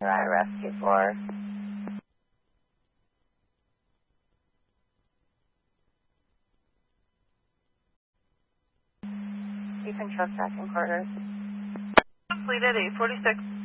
I rescue 4. You can trust tracking quarters. Completed 846.